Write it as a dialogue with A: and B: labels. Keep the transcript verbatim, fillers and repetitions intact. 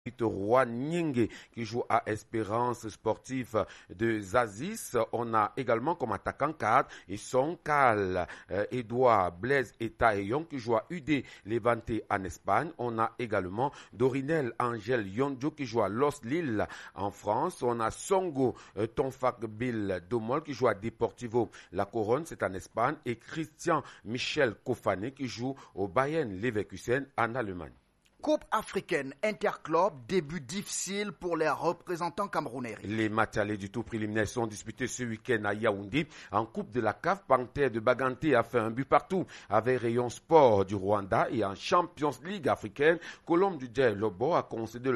A: Roi Nyingue qui joue à Espérance Sportive de Zazis. On a également comme attaquant cadre et son Cal, euh, Edouard Blaise et Taillon qui joue à U D Levante en Espagne. On a également Dorinel Angel Yonjo qui joue à Los Lille en France. On a Songo euh, Tonfak Bill Domol qui joue à Deportivo La Couronne, c'est en Espagne. Et Christian Michel Kofane qui joue au Bayern Leverkusen en Allemagne.
B: Coupe africaine interclub, début difficile pour les représentants camerounais.
A: Les matchs allés du tour préliminaire sont disputés ce week-end à Yaoundé. En Coupe de la C A F, Panthère de Baganté a fait un but partout avec Rayon Sport du Rwanda et en Champions League africaine, Colombe du Djei Lobo a concédé